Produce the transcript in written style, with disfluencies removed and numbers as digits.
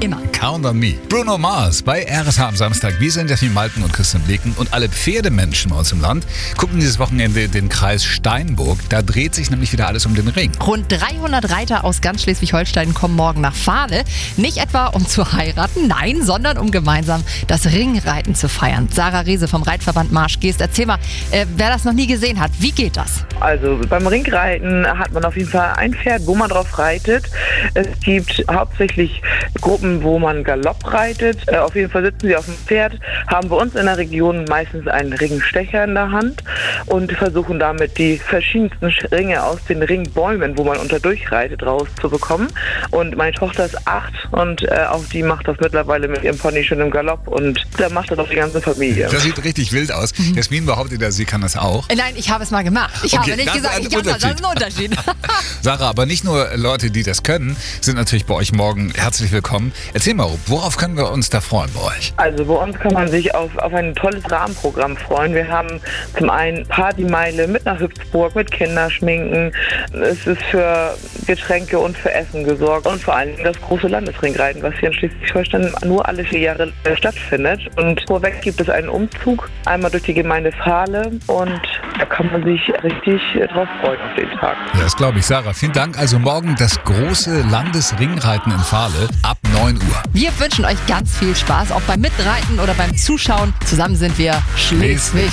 Immer. Count on me. Bruno Mars bei RSH am Samstag. Wir sind Jasmin Malten und Christian Bleken und alle Pferdemenschen bei uns im Land gucken dieses Wochenende den Kreis Steinburg. Da dreht sich nämlich wieder alles um den Ring. Rund 300 Reiter aus ganz Schleswig-Holstein kommen morgen nach Fahle. Nicht etwa um zu heiraten, nein, sondern um gemeinsam das Ringreiten zu feiern. Sarah Rehse vom Reitverband Marsch-Geest. Erzähl mal, wer das noch nie gesehen hat, wie geht das? Also beim Ringreiten hat man auf jeden Fall ein Pferd, wo man drauf reitet. Es gibt hauptsächlich Gruppen, wo man Galopp reitet. Auf jeden Fall sitzen sie auf dem Pferd, haben bei uns in der Region meistens einen Ringstecher in der Hand und versuchen damit die verschiedensten Ringe aus den Ringbäumen, wo man unterdurch reitet, rauszubekommen. Und meine Tochter ist 8 und auch die macht das mittlerweile mit ihrem Pony schon im Galopp und da macht das auch die ganze Familie. Das sieht richtig wild aus. Jasmin behauptet ja, sie kann das auch. Nein, ich habe es mal gemacht. Ich habe nicht gesagt, ich kann das. Das ist ein Unterschied. Sarah, aber nicht nur Leute, die das können, sind natürlich bei euch morgen herzlich willkommen. Erzähl mal, worauf können wir uns da freuen bei euch? Also bei uns kann man sich auf ein tolles Rahmenprogramm freuen. Wir haben zum einen Partymeile mit einer Hüpfburg, mit Kinderschminken. Es ist für Getränke und für Essen gesorgt und vor allem das große Landesringreiten, was hier in Schleswig-Holstein nur alle 4 Jahre stattfindet. Und vorweg gibt es einen Umzug, einmal durch die Gemeinde Fahle und da kann man sich richtig drauf freuen auf den Tag. Ja, das glaube ich, Sarah. Vielen Dank. Also morgen das große Landesringreiten in Fahle ab 9 Uhr. Wir wünschen euch ganz viel Spaß, auch beim Mitreiten oder beim Zuschauen. Zusammen sind wir Schleswig.